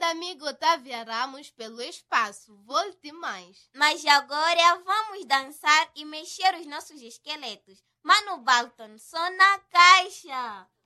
amigo Otávia Ramos pelo espaço. Volte mais. Mas agora vamos dançar e mexer os nossos esqueletos. Mano Balton, só na caixa.